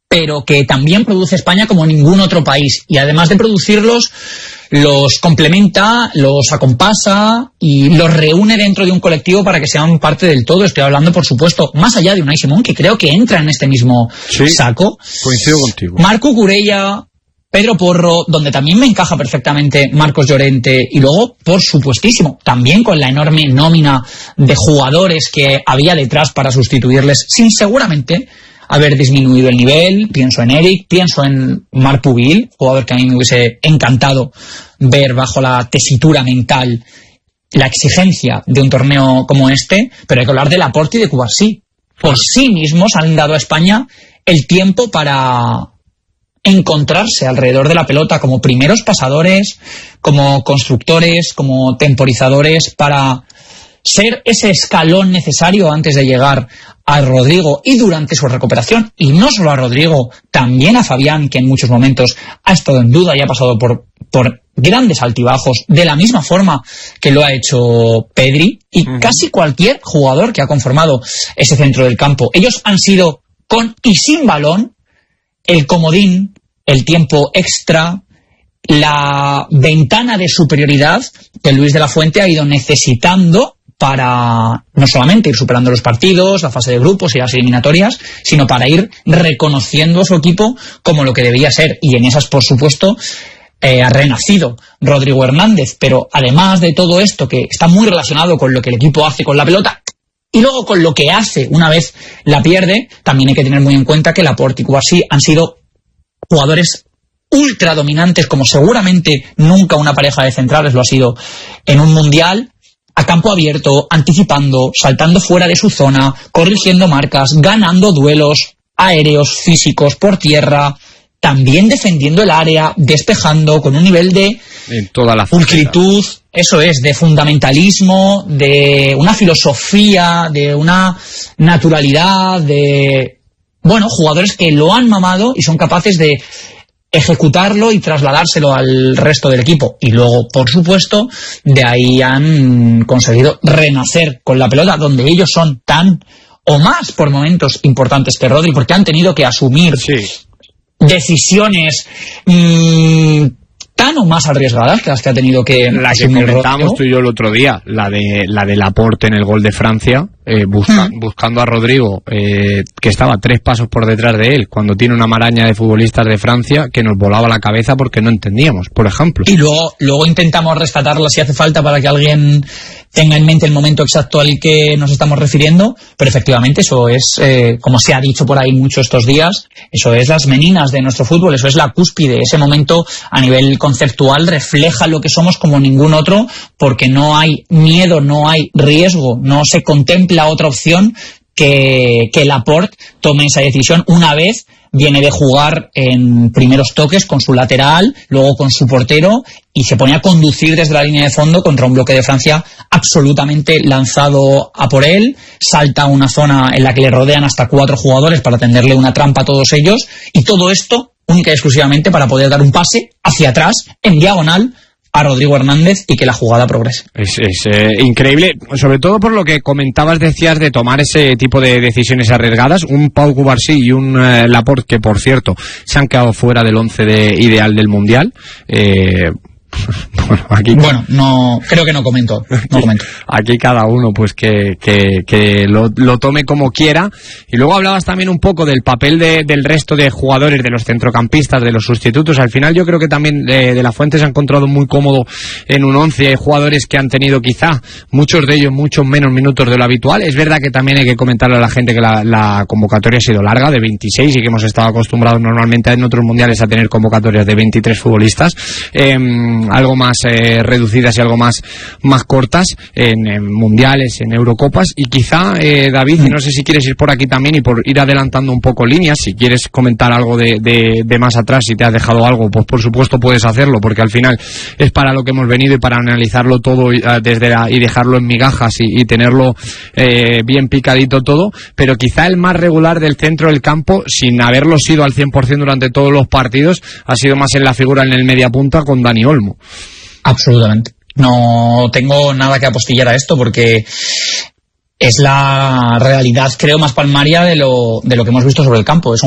pero que también produce España como ningún otro país. Y además de producirlos, los complementa, los acompasa y los reúne dentro de un colectivo para que sean parte del todo. Estoy hablando, por supuesto, más allá de Unai Simón, que creo que entra en este mismo saco. Coincido contigo. Marco Cucurella, Pedro Porro, donde también me encaja perfectamente Marcos Llorente, y luego, por supuestísimo, también con la enorme nómina de jugadores que había detrás para sustituirles, sin seguramente haber disminuido el nivel. Pienso en Eric, pienso en Marc Pubil, jugador que a mí me hubiese encantado ver bajo la tesitura mental, la exigencia de un torneo como este, pero hay que hablar de Laporte y de Cubarsí. Por sí mismos han dado a España el tiempo para encontrarse alrededor de la pelota como primeros pasadores, como constructores, como temporizadores, para ser ese escalón necesario antes de llegar a Rodrigo y durante su recuperación. Y no solo a Rodrigo, también a Fabián, que en muchos momentos ha estado en duda y ha pasado por grandes altibajos, de la misma forma que lo ha hecho Pedri y casi cualquier jugador que ha conformado ese centro del campo. Ellos han sido, con y sin balón, el comodín, el tiempo extra, la ventana de superioridad que Luis de la Fuente ha ido necesitando para no solamente ir superando los partidos, la fase de grupos y las eliminatorias, sino para ir reconociendo a su equipo como lo que debía ser. Y en esas, por supuesto, ha renacido Rodrigo Hernández. Pero además de todo esto, que está muy relacionado con lo que el equipo hace con la pelota y luego con lo que hace una vez la pierde, también hay que tener muy en cuenta que Laporte y Cubarsí han sido jugadores ultra dominantes, como seguramente nunca una pareja de centrales lo ha sido en un mundial, a campo abierto, anticipando, saltando fuera de su zona, corrigiendo marcas, ganando duelos aéreos, físicos, por tierra, también defendiendo el área, despejando, con un nivel de en toda la pulcritud, eso es, de fundamentalismo, de una filosofía, de una naturalidad, de, bueno, jugadores que lo han mamado y son capaces de ejecutarlo y trasladárselo al resto del equipo. Y luego, por supuesto, de ahí han conseguido renacer con la pelota, donde ellos son tan o más por momentos importantes que Rodri, porque han tenido que asumir decisiones tan o más arriesgadas que las que ha tenido que la que comentábamos tú y yo el otro día, la de Laporte en el gol de Francia, buscando a Rodrigo, que estaba 3 pasos por detrás de él, cuando tiene una maraña de futbolistas de Francia que nos volaba la cabeza porque no entendíamos, por ejemplo. Y luego intentamos rescatarla si hace falta para que alguien tenga en mente el momento exacto al que nos estamos refiriendo, pero efectivamente eso es, como se ha dicho por ahí mucho estos días, eso es las meninas de nuestro fútbol, eso es la cúspide, ese momento a nivel conceptual refleja lo que somos como ningún otro, porque no hay miedo, no hay riesgo, no se contempla otra opción que Laporte tome esa decisión una vez viene de jugar en primeros toques con su lateral, luego con su portero, y se pone a conducir desde la línea de fondo contra un bloque de Francia absolutamente lanzado a por él, salta a una zona en la que le rodean hasta 4 jugadores para tenderle una trampa a todos ellos, y todo esto única y exclusivamente para poder dar un pase hacia atrás, en diagonal, a Rodrigo Hernández y que la jugada progrese. Es increíble, sobre todo por lo que comentabas, decías, de tomar ese tipo de decisiones arriesgadas. Un Pau Cubarsí y un Laporte, que por cierto se han quedado fuera del 11 ideal del Mundial. Bueno, no, creo que no comento. Aquí cada uno pues que lo tome como quiera. Y luego hablabas también un poco del papel del resto de jugadores, de los centrocampistas, de los sustitutos. Al final yo creo que también de la Fuente se ha encontrado muy cómodo en un 11. Hay jugadores que han tenido quizá, muchos de ellos, muchos menos minutos de lo habitual. Es verdad que también hay que comentarle a la gente que la convocatoria ha sido larga, de 26, y que hemos estado acostumbrados normalmente en otros mundiales a tener convocatorias de 23 futbolistas. Algo más reducidas y algo más cortas en mundiales, en Eurocopas, y quizá David, no sé si quieres ir por aquí también y por ir adelantando un poco líneas, si quieres comentar algo de más atrás, si te has dejado algo, pues por supuesto puedes hacerlo, porque al final es para lo que hemos venido y para analizarlo todo y dejarlo en migajas y tenerlo bien picadito todo, pero quizá el más regular del centro del campo, sin haberlo sido al 100% durante todos los partidos, ha sido más en la figura en el mediapunta con Dani Olmo. Absolutamente. No tengo nada que apostillar a esto porque es la realidad, creo, más palmaria de lo que hemos visto sobre el campo. Es un